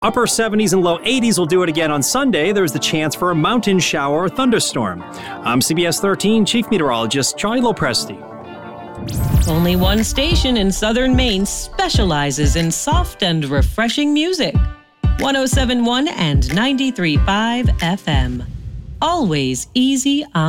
Upper 70s and low 80s will do it again on Sunday. There's the chance for a mountain shower or thunderstorm. I'm CBS 13 Chief Meteorologist Charlie Lopresti. Only one station in southern Maine specializes in soft and refreshing music. 107.1 and 93.5 FM. Always easy on